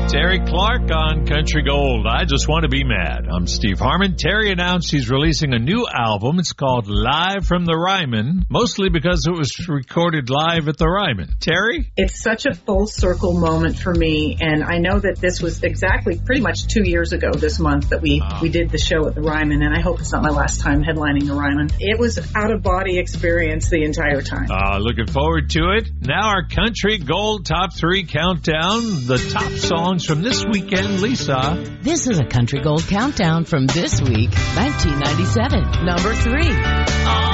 Terry Clark on Country Gold. I Just Want to Be Mad. I'm Steve Harmon. Terry announced he's releasing a new album. It's called Live from the Ryman, mostly because it was recorded live at the Ryman. Terry? It's such a full circle moment for me, and I know that this was exactly pretty much 2 years ago this month that we did the show at the Ryman, and I hope it's not my last time headlining the Ryman. It was out-of-body experience the entire time. Looking forward to it. Now our Country Gold Top 3 Countdown, the top songs from this weekend. Lisa. This is a Country Gold Countdown from this week, 1997. Number 3.